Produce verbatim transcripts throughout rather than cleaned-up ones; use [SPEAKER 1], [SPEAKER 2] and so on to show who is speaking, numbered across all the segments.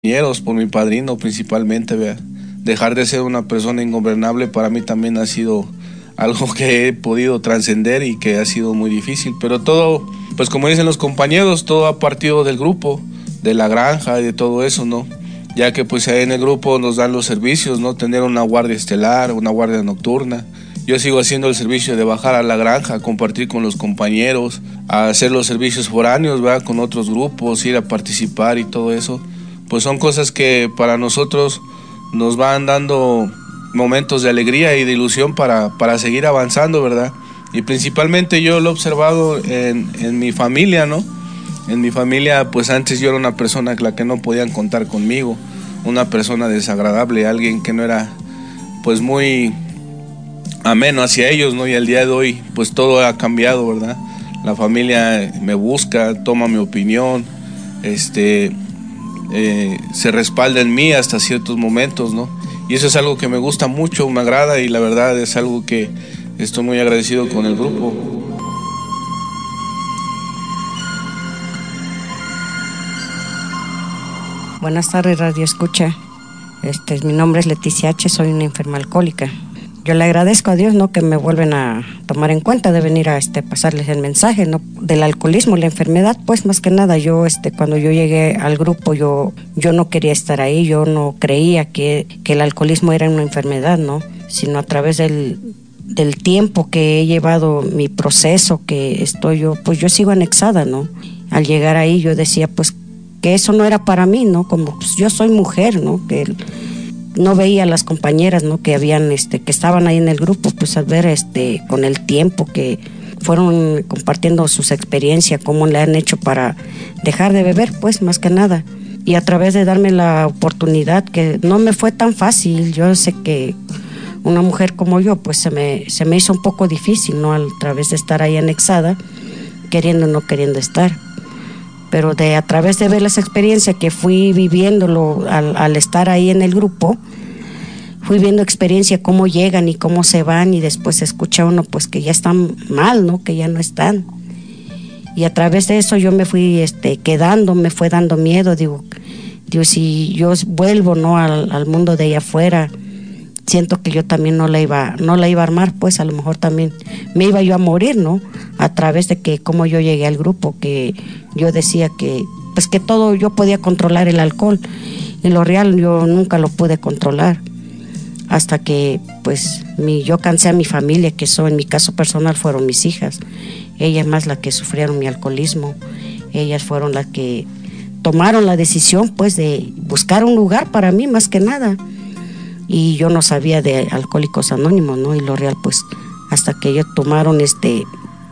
[SPEAKER 1] compañeros, por mi padrino principalmente, vea. Dejar de ser una persona ingobernable para mí también ha sido algo que he podido trascender y que ha sido muy difícil, pero todo, pues como dicen los compañeros, todo ha partido del grupo, de la granja y de todo eso, ¿no? Ya que pues ahí en el grupo nos dan los servicios, ¿no? Tener una guardia estelar, una guardia nocturna. Yo sigo haciendo el servicio de bajar a la granja, compartir con los compañeros, a hacer los servicios foráneos, ¿verdad? Con otros grupos, ir a participar y todo eso. Pues son cosas que para nosotros nos van dando momentos de alegría y de ilusión para, para seguir avanzando, ¿verdad? Y principalmente yo lo he observado en, en mi familia, ¿no? En mi familia, pues antes yo era una persona con la que no podían contar conmigo, una persona desagradable, alguien que no era, pues muy ameno hacia ellos, ¿no? Y al día de hoy, pues todo ha cambiado, ¿verdad? La familia me busca, toma mi opinión, este... Eh, se respalda en mí hasta ciertos momentos, ¿no? Y eso es algo que me gusta mucho, me agrada y la verdad es algo que estoy muy agradecido con el grupo.
[SPEAKER 2] Buenas tardes, Radio Escucha. Este, mi nombre es Leticia H., soy una enferma alcohólica. Yo le agradezco a Dios, ¿no?, que me vuelven a tomar en cuenta de venir a este, pasarles el mensaje, ¿no?, del alcoholismo, la enfermedad. Pues más que nada, yo este, cuando yo llegué al grupo, yo, yo no quería estar ahí, yo no creía que, que el alcoholismo era una enfermedad, ¿no?, sino a través del, del tiempo que he llevado mi proceso, que estoy yo, pues yo sigo anexada, ¿no? Al llegar ahí yo decía, pues, que eso no era para mí, ¿no?, como pues, yo soy mujer, ¿no?, que el, no veía a las compañeras, ¿no?, que habían este que estaban ahí en el grupo, pues al ver este con el tiempo que fueron compartiendo sus experiencias, cómo le han hecho para dejar de beber, pues más que nada, y a través de darme la oportunidad, que no me fue tan fácil. Yo sé que una mujer como yo, pues se me se me hizo un poco difícil, ¿no?, a través de estar ahí anexada, queriendo o no queriendo estar. Pero de a través de ver las experiencias que fui viviéndolo al, al estar ahí en el grupo, fui viendo experiencia, cómo llegan y cómo se van, y después se escucha uno pues que ya están mal, ¿no?, que ya no están. Y a través de eso yo me fui este, quedando, me fue dando miedo, digo, digo si yo vuelvo, ¿no?, al, al mundo de allá afuera, siento que yo también no la iba, no la iba a armar, pues a lo mejor también me iba yo a morir, ¿no?, a través de que como yo llegué al grupo, que yo decía que pues que todo yo podía controlar el alcohol, y lo real yo nunca lo pude controlar, hasta que pues mi, yo cansé a mi familia, que eso en mi caso personal fueron mis hijas, ellas más las que sufrieron mi alcoholismo, ellas fueron las que tomaron la decisión pues de buscar un lugar para mí más que nada, y yo no sabía de Alcohólicos Anónimos, ¿no?, y lo real pues hasta que ellos tomaron este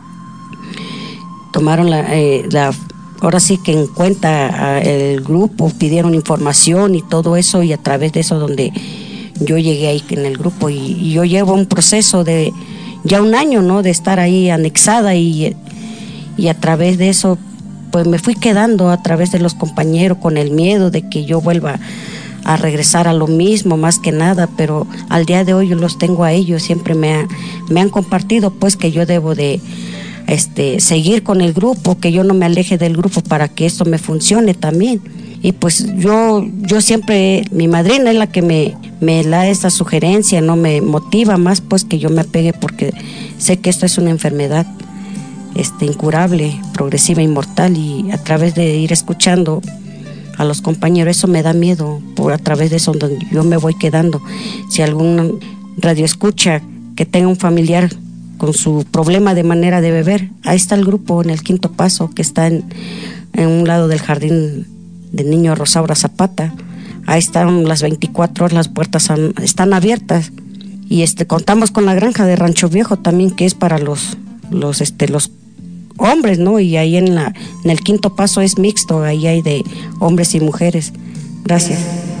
[SPEAKER 2] tomaron la, eh, la ahora sí que en cuenta el grupo, pidieron información y todo eso, y a través de eso donde yo llegué ahí en el grupo, y, y yo llevo un proceso de ya un año, ¿no?, de estar ahí anexada, y, y a través de eso pues me fui quedando a través de los compañeros con el miedo de que yo vuelva a regresar a lo mismo, más que nada, pero al día de hoy yo los tengo a ellos, siempre me, ha, me han compartido pues que yo debo de este, seguir con el grupo, que yo no me aleje del grupo para que esto me funcione también. Y pues yo, yo siempre, mi madrina es la que me, me da esta sugerencia, no me motiva más pues que yo me apegue, porque sé que esto es una enfermedad este, incurable, progresiva, inmortal, y a través de ir escuchando a los compañeros, eso me da miedo, por a través de eso donde yo me voy quedando. Si algún radio escucha que tenga un familiar con su problema de manera de beber, ahí está el grupo en el Quinto Paso, que está en, en un lado del jardín del niño Rosaura Zapata. Ahí están las veinticuatro horas, las puertas han, están abiertas, y este contamos con la granja de Rancho Viejo también, que es para los los este los hombres, ¿no? Y ahí en la en el Quinto Paso es mixto, ahí hay de hombres y mujeres. Gracias.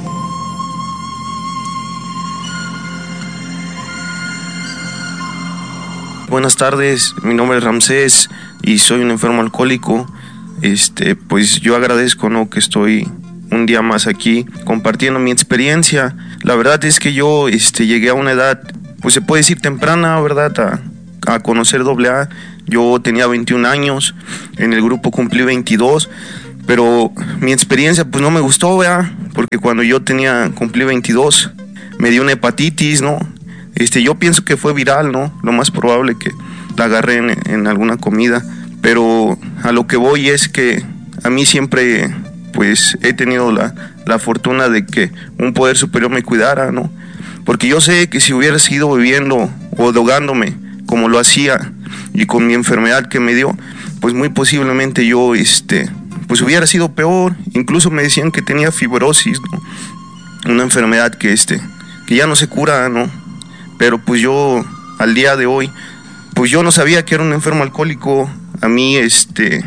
[SPEAKER 3] Buenas tardes, mi nombre es Ramsés y soy un enfermo alcohólico. Este, pues yo agradezco, ¿no?, que estoy un día más aquí compartiendo mi experiencia. La verdad es que yo este, llegué a una edad, pues se puede decir temprana, ¿verdad?, a, a conocer doble A. Yo tenía veintiún años, en el grupo cumplí veintidós, pero mi experiencia pues no me gustó, ¿verdad? Porque cuando yo tenía, cumplí veintidós, me dio una hepatitis, ¿no? Este, yo pienso que fue viral, ¿no? Lo más probable que la agarré en, en alguna comida, pero a lo que voy es que a mí siempre pues he tenido la, la fortuna de que un poder superior me cuidara, ¿no? Porque yo sé que si hubiera seguido bebiendo o drogándome como lo hacía y con mi enfermedad que me dio, pues muy posiblemente yo este, pues hubiera sido peor. Incluso me decían que tenía fibrosis, ¿no? Una enfermedad que, este, que ya no se cura, ¿no? Pero pues yo al día de hoy, pues yo no sabía que era un enfermo alcohólico. A mí este,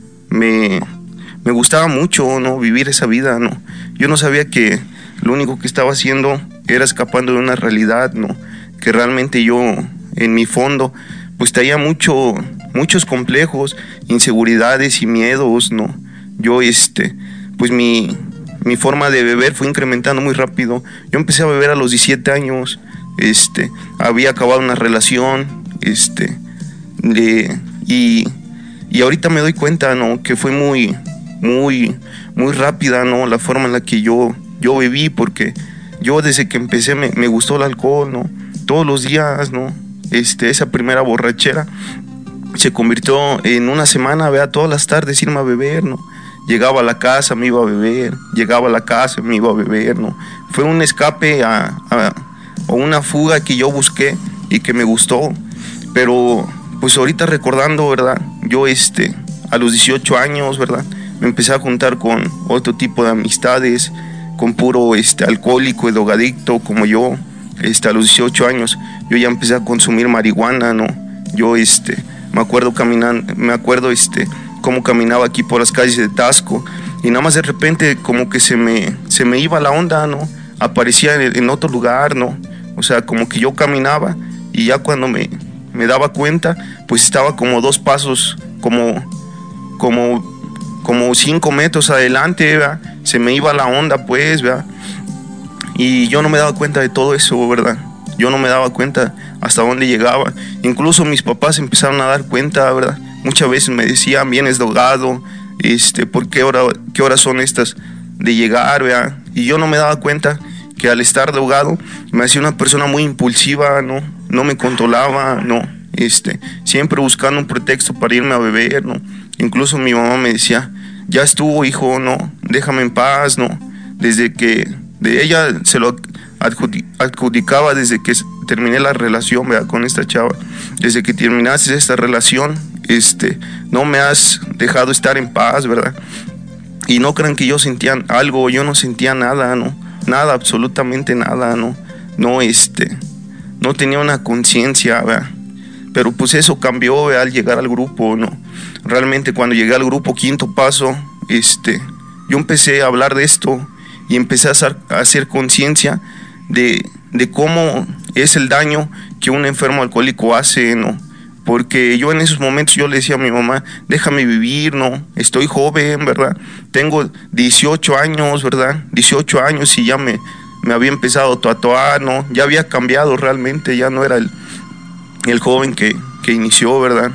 [SPEAKER 3] me, me gustaba mucho, ¿no? Vivir esa vida, ¿no? Yo no sabía que lo único que estaba haciendo era escapando de una realidad, ¿no? Que realmente yo en mi fondo pues tenía mucho, muchos complejos, inseguridades y miedos, ¿no? Yo este, pues mi, mi forma de beber fue incrementando muy rápido. Yo empecé a beber a los diecisiete años, este, había acabado una relación, este, de, y, y ahorita me doy cuenta, ¿no? Que fue muy, muy, muy rápida, ¿no? La forma en la que yo, yo bebí, porque yo desde que empecé me, me gustó el alcohol, ¿no? Todos los días, ¿no? Este, esa primera borrachera se convirtió en una semana, vea, todas las tardes irme a beber, ¿no? Llegaba a la casa, me iba a beber, llegaba a la casa, me iba a beber, ¿no? Fue un escape a, a, a una fuga que yo busqué y que me gustó, pero pues ahorita recordando, ¿verdad? Yo este, a los dieciocho años, ¿verdad? Me empecé a juntar con otro tipo de amistades, con puro este, alcohólico y drogadicto como yo. Este, a los dieciocho años yo ya empecé a consumir marihuana, ¿no? Yo este, me acuerdo caminando, me acuerdo este, cómo caminaba aquí por las calles de Taxco y nada más de repente como que se me, se me iba la onda, ¿no? Aparecía en, en otro lugar, ¿no? O sea, como que yo caminaba y ya cuando me, me daba cuenta, pues estaba como dos pasos, como, como, como cinco metros adelante, ¿verdad? Se me iba la onda, pues, ¿verdad? Y yo no me daba cuenta de todo eso, ¿verdad? Yo no me daba cuenta hasta dónde llegaba. Incluso mis papás empezaron a dar cuenta, ¿verdad? Muchas veces me decían, vienes drogado, este, ¿por qué hora, qué horas son estas de llegar, ¿verdad? Y yo no me daba cuenta que al estar drogado me hacía una persona muy impulsiva, ¿no? No me controlaba, ¿no? Este, siempre buscando un pretexto para irme a beber, ¿no? Incluso mi mamá me decía, ya estuvo, hijo, ¿no? Déjame en paz, ¿no? Desde que de ella se lo adjudicaba desde que terminé la relación, ¿verdad? Con esta chava. Desde que terminaste esta relación, este, no me has dejado estar en paz, ¿verdad? Y no crean que yo sentía algo, yo no sentía nada, ¿no? Nada, absolutamente nada, ¿no? No, este, no tenía una conciencia, ¿verdad? Pero pues eso cambió, ¿verdad? Al llegar al grupo, ¿no? Realmente cuando llegué al grupo Quinto Paso, este, yo empecé a hablar de esto y empecé a hacer, a hacer conciencia de, de cómo es el daño que un enfermo alcohólico hace, ¿no? Porque yo en esos momentos yo le decía a mi mamá, déjame vivir, ¿no? Estoy joven, ¿verdad? Tengo dieciocho años, ¿verdad? dieciocho años y ya me, me había empezado a tatuar, ¿no? Ya había cambiado realmente, ya no era el, el joven que, que inició, ¿verdad?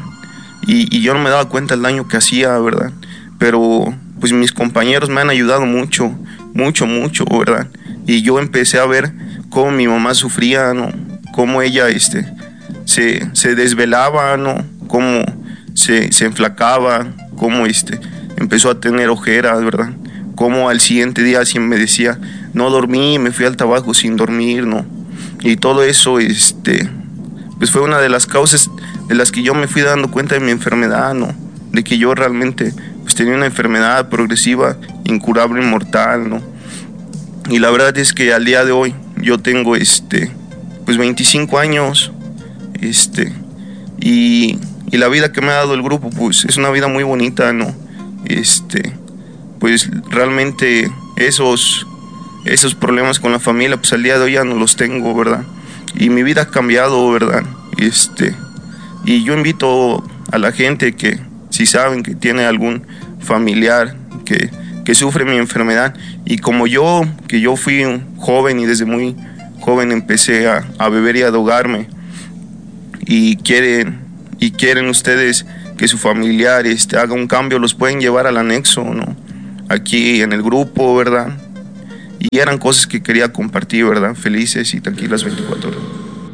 [SPEAKER 3] Y, y yo no me daba cuenta del daño que hacía, ¿verdad? Pero pues mis compañeros me han ayudado mucho, mucho, mucho, ¿verdad? Y yo empecé a ver cómo mi mamá sufría, ¿no? Cómo ella este, se, se desvelaba, ¿no? Cómo se, se enflacaba, cómo este, empezó a tener ojeras, ¿verdad? Cómo al siguiente día siempre me decía, no dormí, me fui al trabajo sin dormir, ¿no? Y todo eso, este, pues fue una de las causas de las que yo me fui dando cuenta de mi enfermedad, ¿no? De que yo realmente pues tenía una enfermedad progresiva, incurable, inmortal, ¿no? Y la verdad es que al día de hoy yo tengo este pues veinticinco años, este y, y la vida que me ha dado el grupo pues es una vida muy bonita, ¿no? Este pues realmente esos esos problemas con la familia pues al día de hoy ya no los tengo, ¿verdad? Y mi vida ha cambiado, ¿verdad? Este y yo invito a la gente que si saben que tiene algún familiar que, que sufre mi enfermedad y como yo, que yo fui un joven y desde muy joven empecé a, a beber y a drogarme y quieren, y quieren ustedes que su familiar este, haga un cambio, los pueden llevar al anexo, ¿no? aquí en el grupo, ¿verdad? Y eran cosas que quería compartir, ¿verdad? Felices y tranquilas veinticuatro horas.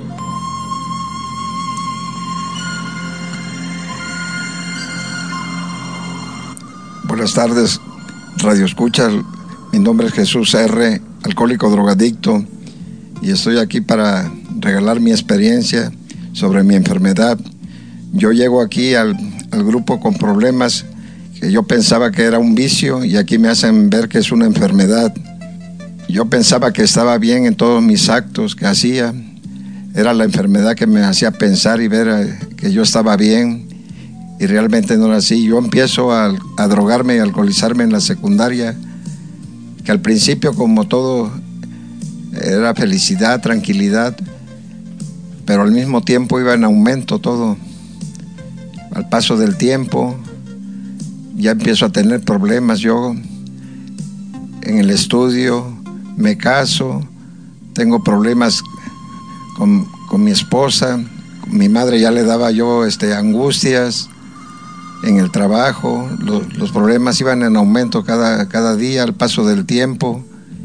[SPEAKER 4] Buenas tardes, Radio Escucha. Mi nombre es Jesús R., alcohólico drogadicto, y estoy aquí para regalar mi experiencia sobre mi enfermedad. Yo llego aquí al, al grupo con problemas que yo pensaba que era un vicio, y aquí me hacen ver que es una enfermedad. Yo pensaba que estaba bien en todos mis actos que hacía. Era la enfermedad que me hacía pensar y ver que yo estaba bien, y realmente no era así. Yo empiezo a, a drogarme y alcoholizarme en la secundaria, que al principio, como todo, era felicidad, tranquilidad, pero al mismo tiempo iba en aumento todo. Al paso del tiempo ya empiezo a tener problemas yo en el estudio, me caso, tengo problemas con, con mi esposa, mi madre ya le daba yo este, angustias en el trabajo, los, los problemas iban en aumento cada, cada día al paso del tiempo,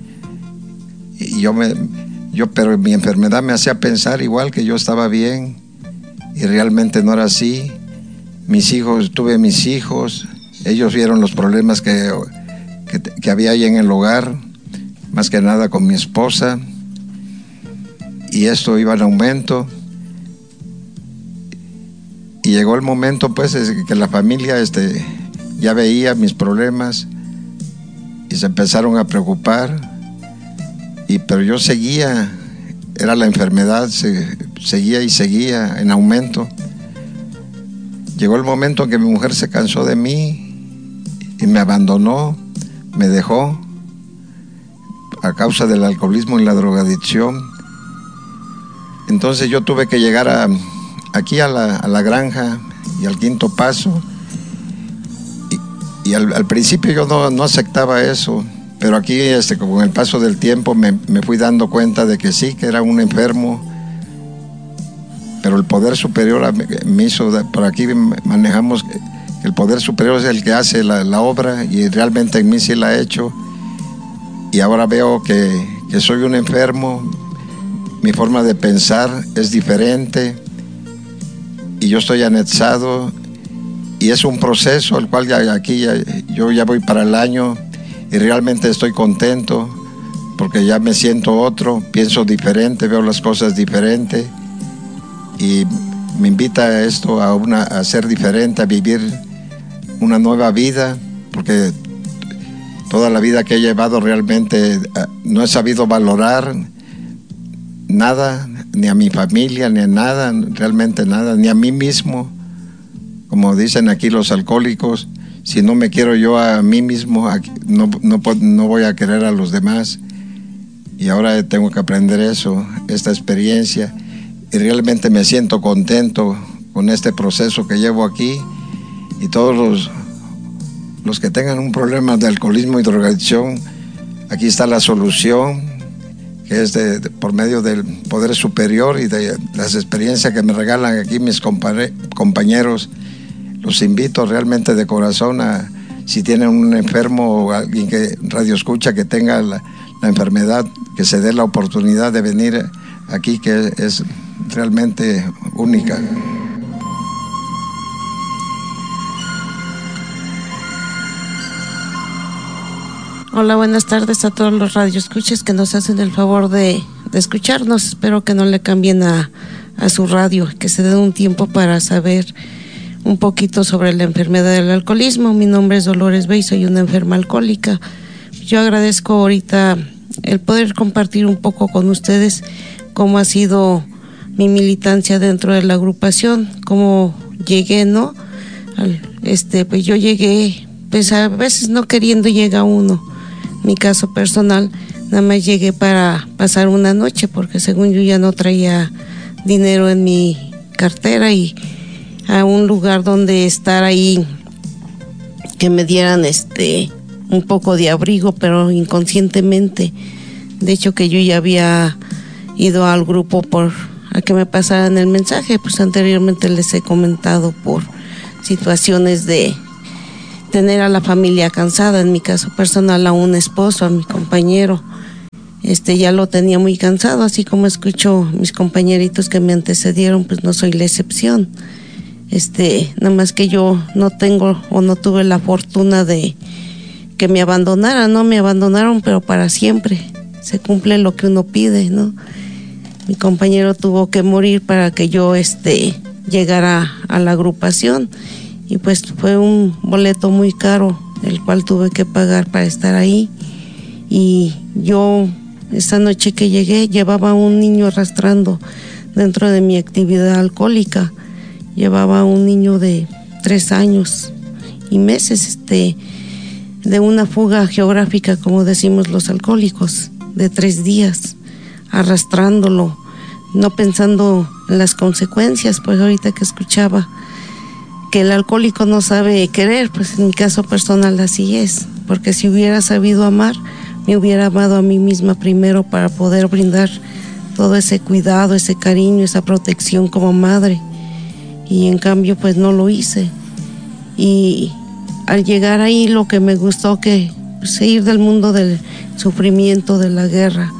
[SPEAKER 4] y yo me, yo, pero mi enfermedad me hacía pensar igual que yo estaba bien, y realmente no era así. Mis hijos, tuve mis hijos, ellos vieron los problemas que, que, que había ahí en el hogar, más que nada con mi esposa, y esto iba en aumento. Y llegó el momento, pues, que la familia este, ya veía mis problemas y se empezaron a preocupar, y, pero yo seguía, era la enfermedad, se, seguía y seguía en aumento. Llegó el momento en que mi mujer se cansó de mí y me abandonó, me dejó a causa del alcoholismo y la drogadicción. Entonces yo tuve que llegar a, aquí a la, a la granja y al Quinto Paso, y, y al, al principio yo no, no aceptaba eso, pero aquí este, con el paso del tiempo me, me fui dando cuenta de que sí, que era un enfermo, pero el poder superior me hizo, por aquí manejamos que el poder superior es el que hace la, la obra, y realmente en mí sí la ha hecho, y ahora veo que, que soy un enfermo, mi forma de pensar es diferente, y yo estoy anexado, y es un proceso el cual ya aquí ya, yo ya voy para el año, y realmente estoy contento porque ya me siento otro, pienso diferente, veo las cosas diferente, y me invita a esto a, una, a ser diferente, a vivir una nueva vida, porque toda la vida que he llevado realmente no he sabido valorar nada, ni a mi familia, ni a nada, realmente nada, ni a mí mismo. Como dicen aquí los alcohólicos, si no me quiero yo a mí mismo, no, no, no voy a querer a los demás. Y ahora tengo que aprender eso, esta experiencia, y realmente me siento contento con este proceso que llevo aquí. Y todos los, los que tengan un problema de alcoholismo y drogadicción, aquí está la solución, que es de, de, por medio del poder superior y de las experiencias que me regalan aquí mis compañeros. Los invito realmente de corazón a, si tienen un enfermo o alguien que radio escucha que tenga la, la enfermedad, que se dé la oportunidad de venir aquí, que es realmente única.
[SPEAKER 5] Hola, buenas tardes a todos los radioescuchas que nos hacen el favor de, de escucharnos. Espero que no le cambien a, a su radio, que se den un tiempo para saber un poquito sobre la enfermedad del alcoholismo. Mi nombre es Dolores Bey, soy una enferma alcohólica. Yo agradezco ahorita el poder compartir un poco con ustedes cómo ha sido mi militancia dentro de la agrupación, cómo llegué, ¿no? Este, pues yo llegué, pues a veces no queriendo llega uno. Mi caso personal, nada más llegué para pasar una noche, porque según yo ya no traía dinero en mi cartera, y a un lugar donde estar ahí, que me dieran este un poco de abrigo, pero inconscientemente. De hecho, que yo ya había ido al grupo por a que me pasaran el mensaje, pues anteriormente les he comentado por situaciones de tener a la familia cansada, en mi caso personal a un esposo, a mi compañero, este ya lo tenía muy cansado, así como escucho mis compañeritos que me antecedieron, pues no soy la excepción. Este, nada más que yo no tengo o no tuve la fortuna de que me abandonaran, no me abandonaron, pero para siempre. Se cumple lo que uno pide, ¿no? Mi compañero tuvo que morir para que yo este, llegara a la agrupación, y pues fue un boleto muy caro el cual tuve que pagar para estar ahí. Y yo esa noche que llegué llevaba a un niño arrastrando dentro de mi actividad alcohólica. Llevaba a un niño de tres años y meses este, de una fuga geográfica, como decimos los alcohólicos, de tres días, arrastrándolo, no pensando en las consecuencias. Pues ahorita que escuchaba que el alcohólico no sabe querer, pues en mi caso personal así es, porque si hubiera sabido amar, me hubiera amado a mí misma primero para poder brindar todo ese cuidado, ese cariño, esa protección como madre. Y en cambio pues no lo hice. Y al llegar ahí lo que me gustó que pues, ir del mundo del sufrimiento, de la guerra,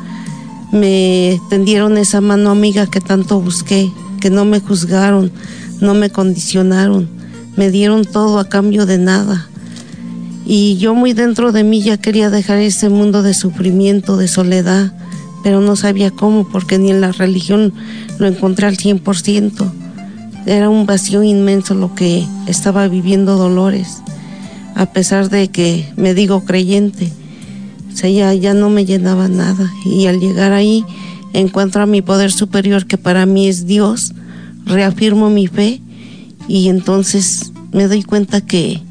[SPEAKER 5] me tendieron esa mano amiga que tanto busqué, que no me juzgaron, no me condicionaron, me dieron todo a cambio de nada. Y yo muy dentro de mí ya quería dejar ese mundo de sufrimiento, de soledad, pero no sabía cómo, porque ni en la religión lo encontré al cien por ciento. Era un vacío inmenso lo que estaba viviendo Dolores, a pesar de que me digo creyente. O sea, ya, ya no me llenaba nada. Y al llegar ahí encuentro a mi poder superior, que para mí es Dios, reafirmo mi fe, y entonces me doy cuenta que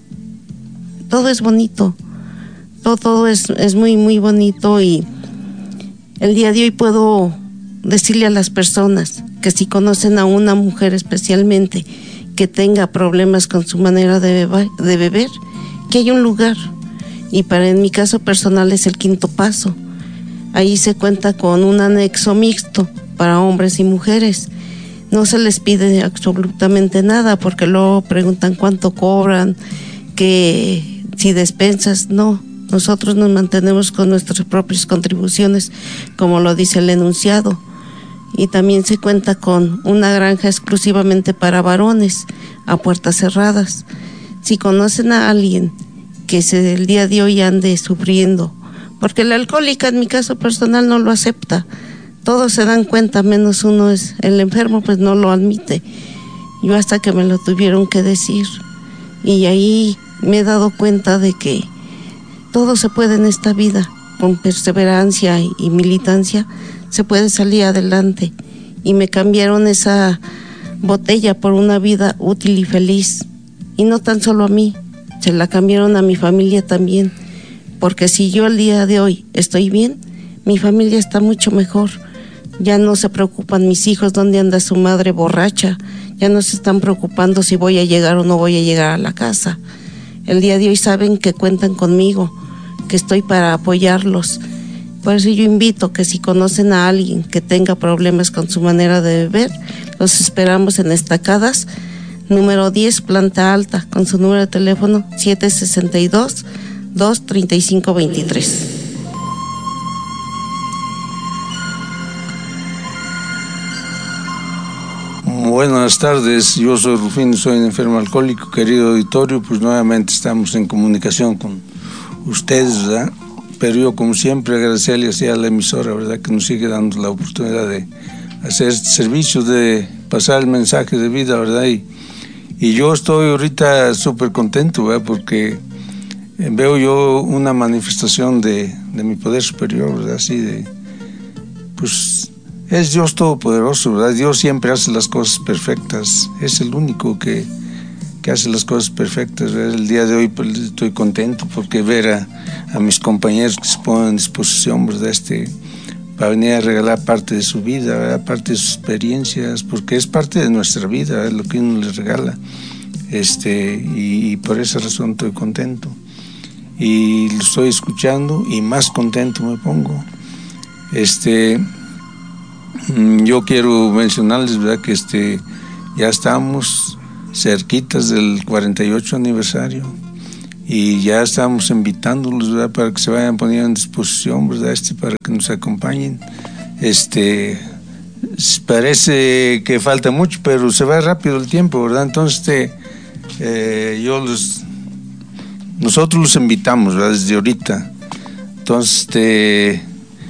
[SPEAKER 5] todo es bonito, todo, todo es, es muy, muy bonito. Y el día de hoy puedo decirle a las personas que si conocen a una mujer especialmente que tenga problemas con su manera de beber, de beber, que hay un lugar, y para en mi caso personal es el Quinto Paso. Ahí se cuenta con un anexo mixto para hombres y mujeres. No se les pide absolutamente nada, porque luego preguntan cuánto cobran, que si despensas. No, nosotros nos mantenemos con nuestras propias contribuciones, como lo dice el enunciado. Y también se cuenta con una granja exclusivamente para varones, a puertas cerradas. Si conocen a alguien que se, el día de hoy ande sufriendo, porque la alcohólica en mi caso personal no lo acepta, todos se dan cuenta, menos uno, es el enfermo, pues no lo admite. Yo hasta que me lo tuvieron que decir, y ahí me he dado cuenta de que todo se puede en esta vida, con perseverancia y, y militancia, se puede salir adelante. Y me cambiaron esa botella por una vida útil y feliz. Y no tan solo a mí, se la cambiaron a mi familia también. Porque si yo el día de hoy estoy bien, mi familia está mucho mejor. Ya no se preocupan mis hijos dónde anda su madre borracha. Ya no se están preocupando si voy a llegar o no voy a llegar a la casa. El día de hoy saben que cuentan conmigo, que estoy para apoyarlos. Por eso yo invito que si conocen a alguien que tenga problemas con su manera de beber, los esperamos en Estacadas, número diez, planta alta, con su número de teléfono siete seis dos, dos tres cinco dos tres.
[SPEAKER 6] Buenas tardes, yo soy Rufino, soy un enfermo alcohólico. Querido auditorio, pues nuevamente estamos en comunicación con ustedes, ¿verdad? Pero yo, como siempre, agradecerle a la emisora, ¿verdad?, que nos sigue dando la oportunidad de hacer este servicio, de pasar el mensaje de vida, ¿verdad? Y, y yo estoy ahorita súper contento, ¿verdad?, porque veo yo una manifestación de, de mi poder superior, ¿verdad?, así de, pues, es Dios todopoderoso, ¿verdad? Dios siempre hace las cosas perfectas, es el único que, que hace las cosas perfectas, ¿verdad? El día de hoy pues, estoy contento porque ver a, a mis compañeros que se ponen en disposición, ¿verdad?, este, para venir a regalar parte de su vida, ¿verdad?, parte de sus experiencias, porque es parte de nuestra vida, ¿verdad?, lo que uno les regala, este, y, y por esa razón estoy contento. Y lo estoy escuchando y más contento me pongo. Este, yo quiero mencionarles, ¿verdad?, que este, ya estamos cerquitas del cuarenta y ocho aniversario, y ya estamos invitándolos, ¿verdad?, para que se vayan poniendo en disposición, ¿verdad?, este, para que nos acompañen. Este, parece que falta mucho, pero se va rápido el tiempo, ¿verdad? Entonces, este, eh, yo los, nosotros los invitamos, ¿verdad?, desde ahorita. Entonces, este,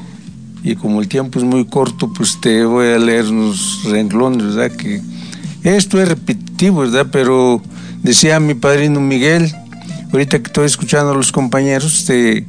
[SPEAKER 6] y como el tiempo es muy corto, pues te voy a leer unos renglones, ¿verdad? Que esto es repetitivo, ¿verdad? Pero decía mi padrino Miguel, ahorita que estoy escuchando a los compañeros, este,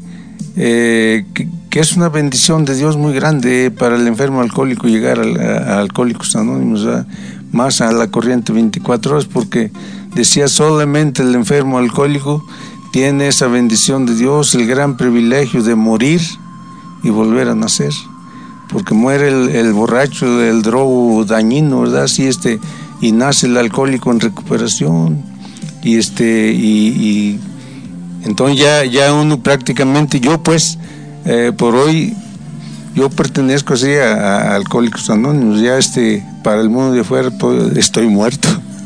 [SPEAKER 6] eh, que, que es una bendición de Dios muy grande para el enfermo alcohólico llegar a, a, a Alcohólicos Anónimos, ¿verdad?, más a la corriente veinticuatro horas, porque decía, solamente el enfermo alcohólico tiene esa bendición de Dios, el gran privilegio de morir y volver a nacer, porque muere el, el borracho, el drogo dañino, ¿verdad? Sí, este, y nace el alcohólico en recuperación, y este, y, y entonces ya, ya uno prácticamente, yo pues, eh, por hoy, yo pertenezco así a, a Alcohólicos Anónimos, ya este, para el mundo de afuera, pues, estoy muerto.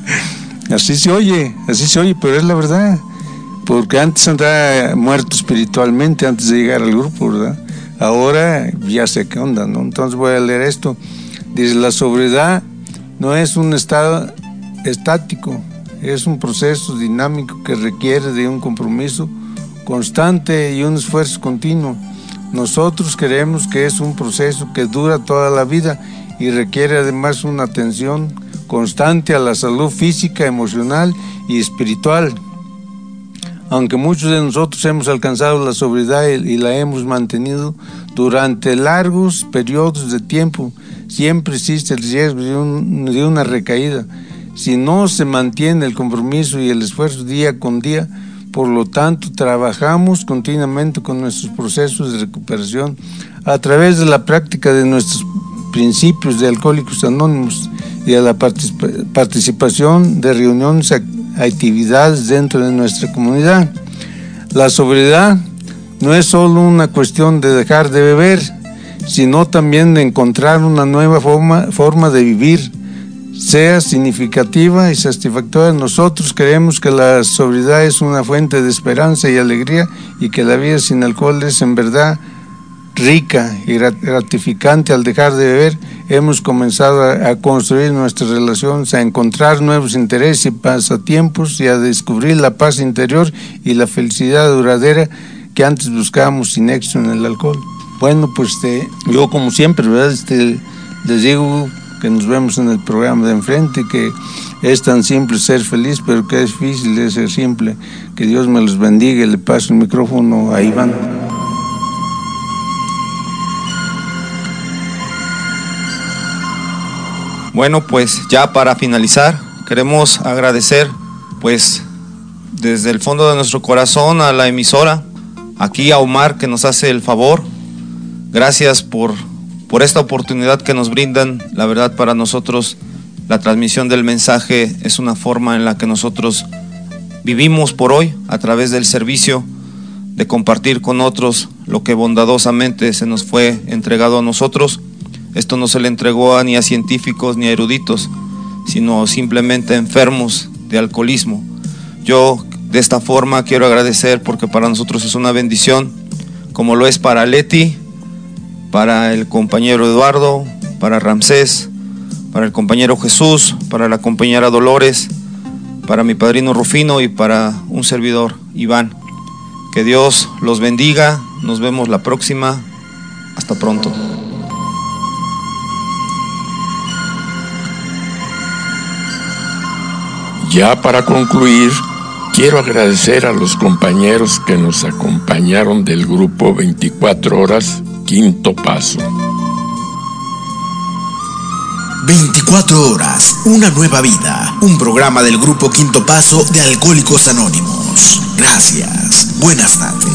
[SPEAKER 6] Así se oye, así se oye, pero es la verdad, porque antes andaba muerto espiritualmente antes de llegar al grupo, ¿verdad? Ahora ya sé qué onda, ¿no? Entonces voy a leer esto. Dice, la sobriedad no es un estado estático, es un proceso dinámico que requiere de un compromiso constante y un esfuerzo continuo. Nosotros creemos que es un proceso que dura toda la vida y requiere además una atención constante a la salud física, emocional y espiritual. Aunque muchos de nosotros hemos alcanzado la sobriedad y la hemos mantenido durante largos periodos de tiempo, siempre existe el riesgo de, un, de una recaída. Si no se mantiene el compromiso y el esfuerzo día con día, por lo tanto, trabajamos continuamente con nuestros procesos de recuperación a través de la práctica de nuestros principios de Alcohólicos Anónimos y a la particip- participación de reuniones, actividades dentro de nuestra comunidad. La sobriedad no es solo una cuestión de dejar de beber, sino también de encontrar una nueva forma, forma de vivir, sea significativa y satisfactoria. Nosotros creemos que la sobriedad es una fuente de esperanza y alegría y que la vida sin alcohol es en verdad rica y gratificante. Al dejar de beber hemos comenzado a, a construir nuestras relaciones, a encontrar nuevos intereses y pasatiempos y a descubrir la paz interior y la felicidad duradera que antes buscábamos sin éxito en el alcohol. Bueno, pues este, yo como siempre, ¿verdad? Este, les digo que nos vemos en el programa de enfrente, que es tan simple ser feliz, pero que es difícil de ser simple. Que Dios me los bendiga y le paso el micrófono a Iván.
[SPEAKER 7] Bueno, pues ya para finalizar, queremos agradecer, pues, desde el fondo de nuestro corazón a la emisora, aquí a Omar, que nos hace el favor. Gracias por, por esta oportunidad que nos brindan. La verdad, para nosotros, la transmisión del mensaje es una forma en la que nosotros vivimos por hoy, a través del servicio, de compartir con otros lo que bondadosamente se nos fue entregado a nosotros. Esto no se le entregó a, ni a científicos ni a eruditos, sino simplemente a enfermos de alcoholismo. Yo de esta forma quiero agradecer, porque para nosotros es una bendición, como lo es para Leti, para el compañero Eduardo, para Ramsés, para el compañero Jesús, para la compañera Dolores, para mi padrino Rufino y para un servidor, Iván. Que Dios los bendiga, nos vemos la próxima, hasta pronto.
[SPEAKER 8] Ya para concluir, quiero agradecer a los compañeros que nos acompañaron del grupo veinticuatro horas, Quinto Paso.
[SPEAKER 9] veinticuatro horas, una nueva vida. Un programa del grupo Quinto Paso de Alcohólicos Anónimos. Gracias. Buenas tardes.